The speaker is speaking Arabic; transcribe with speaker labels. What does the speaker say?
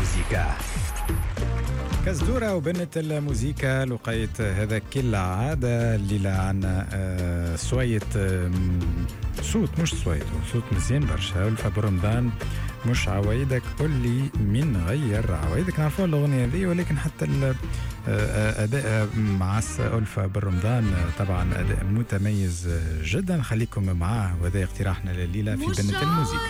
Speaker 1: الموسيقى.
Speaker 2: كزدورة وبنة الموسيقى لقيت هذا كل عادة الليلة عنا صويت صوت مش صوت مزيان برشا. ألفا برمضان مش عوايدك قل لي من غير عوايدك. نعرفوا الأغنية هذه ولكن حتى أداء مع ألفا برمضان طبعا أداء متميز جدا. خليكم معاه وهذا اقتراحنا لليلة في بنة الموسيقى.